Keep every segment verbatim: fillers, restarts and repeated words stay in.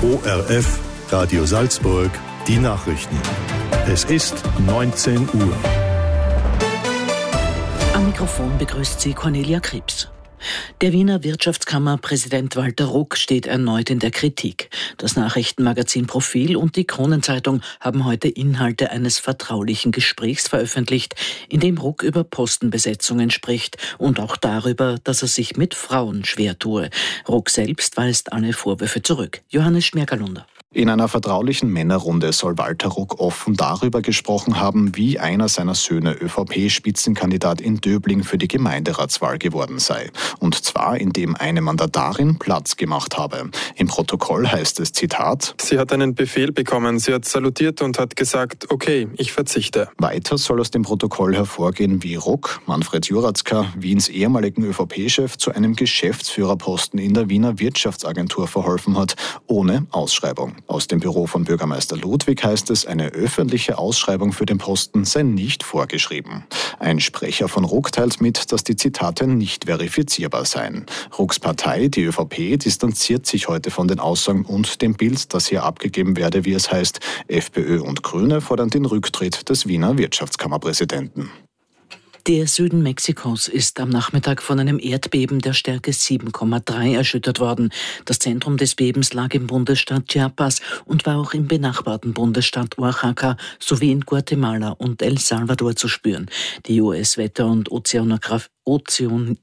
O R F, Radio Salzburg, die Nachrichten. Es ist neunzehn Uhr. Am Mikrofon begrüßt sie Cornelia Krebs. Der Wiener Wirtschaftskammerpräsident Walter Ruck steht erneut in der Kritik. Das Nachrichtenmagazin Profil und die Kronenzeitung haben heute Inhalte eines vertraulichen Gesprächs veröffentlicht, in dem Ruck über Postenbesetzungen spricht und auch darüber, dass er sich mit Frauen schwer tue. Ruck selbst weist alle Vorwürfe zurück. Johannes Schmergalunder. In einer vertraulichen Männerrunde soll Walter Ruck offen darüber gesprochen haben, wie einer seiner Söhne ÖVP-Spitzenkandidat in Döbling für die Gemeinderatswahl geworden sei. Und zwar, indem eine Mandatarin Platz gemacht habe. Im Protokoll heißt es, Zitat: Sie hat einen Befehl bekommen, sie hat salutiert und hat gesagt, okay, ich verzichte. Weiter soll aus dem Protokoll hervorgehen, wie Ruck, Manfred Juratzka, Wiens ehemaligen ÖVP-Chef, zu einem Geschäftsführerposten in der Wiener Wirtschaftsagentur verholfen hat, ohne Ausschreibung. Aus dem Büro von Bürgermeister Ludwig heißt es, eine öffentliche Ausschreibung für den Posten sei nicht vorgeschrieben. Ein Sprecher von Ruck teilt mit, dass die Zitate nicht verifizierbar seien. Rucks Partei, die ÖVP, distanziert sich heute von den Aussagen und dem Bild, das hier abgegeben werde, wie es heißt. FPÖ und Grüne fordern den Rücktritt des Wiener Wirtschaftskammerpräsidenten. Der Süden Mexikos ist am Nachmittag von einem Erdbeben der Stärke sieben Komma drei erschüttert worden. Das Zentrum des Bebens lag im Bundesstaat Chiapas und war auch im benachbarten Bundesstaat Oaxaca sowie in Guatemala und El Salvador zu spüren. Die U S-Wetter- und Ozeanograf- Ozean-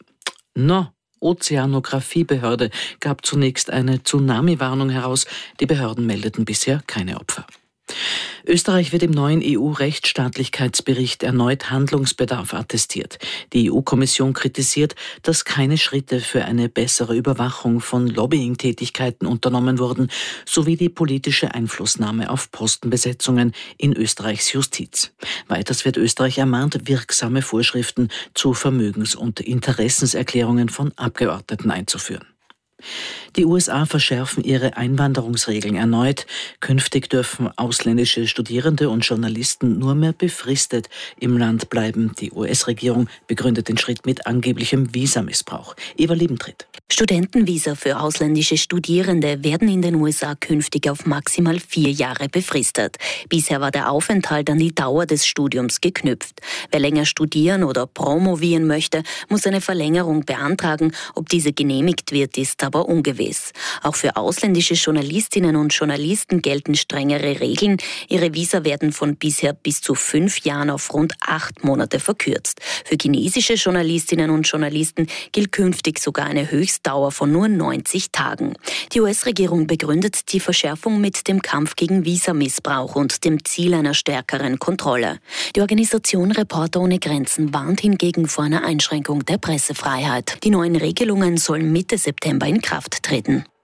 no. Ozeanografiebehörde gab zunächst eine Tsunami-Warnung heraus. Die Behörden meldeten bisher keine Opfer. Österreich wird im neuen E U-Rechtsstaatlichkeitsbericht erneut Handlungsbedarf attestiert. Die E U-Kommission kritisiert, dass keine Schritte für eine bessere Überwachung von Lobbying-Tätigkeiten unternommen wurden, sowie die politische Einflussnahme auf Postenbesetzungen in Österreichs Justiz. Weiters wird Österreich ermahnt, wirksame Vorschriften zu Vermögens- und Interessenserklärungen von Abgeordneten einzuführen. Die U S A verschärfen ihre Einwanderungsregeln erneut. Künftig dürfen ausländische Studierende und Journalisten nur mehr befristet im Land bleiben. Die U S-Regierung begründet den Schritt mit angeblichem Visamissbrauch. Eva Liebentritt. Studentenvisa für ausländische Studierende werden in den U S A künftig auf maximal vier Jahre befristet. Bisher war der Aufenthalt an die Dauer des Studiums geknüpft. Wer länger studieren oder promovieren möchte, muss eine Verlängerung beantragen. Ob diese genehmigt wird, ist aber ungewiss. Auch für ausländische Journalistinnen und Journalisten gelten strengere Regeln. Ihre Visa werden von bisher bis zu fünf Jahren auf rund acht Monate verkürzt. Für chinesische Journalistinnen und Journalisten gilt künftig sogar eine Höchstdauer von nur neunzig Tagen. Die U S-Regierung begründet die Verschärfung mit dem Kampf gegen Visamissbrauch und dem Ziel einer stärkeren Kontrolle. Die Organisation Reporter ohne Grenzen warnt hingegen vor einer Einschränkung der Pressefreiheit. Die neuen Regelungen sollen Mitte September in Kraft treten.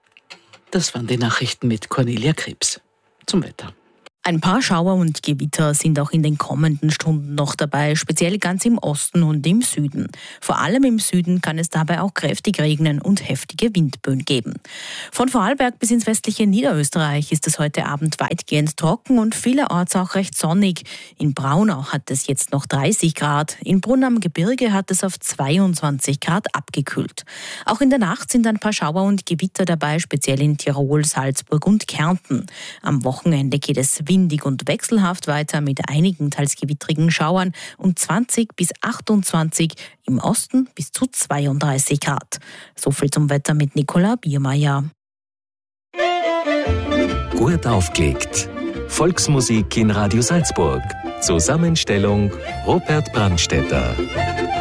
Das waren die Nachrichten mit Cornelia Krebs. Zum Wetter. Ein paar Schauer und Gewitter sind auch in den kommenden Stunden noch dabei, speziell ganz im Osten und im Süden. Vor allem im Süden kann es dabei auch kräftig regnen und heftige Windböen geben. Von Vorarlberg bis ins westliche Niederösterreich ist es heute Abend weitgehend trocken und vielerorts auch recht sonnig. In Braunau hat es jetzt noch dreißig Grad, in Brunn am Gebirge hat es auf zweiundzwanzig Grad abgekühlt. Auch in der Nacht sind ein paar Schauer und Gewitter dabei, speziell in Tirol, Salzburg und Kärnten. Am Wochenende geht es windig und wechselhaft weiter mit einigen teils gewittrigen Schauern und zwanzig bis achtundzwanzig, im Osten bis zu zweiunddreißig Grad. So viel zum Wetter mit Nicola Biermeier. Gut aufgelegt. Volksmusik in Radio Salzburg. Zusammenstellung Robert Brandstätter.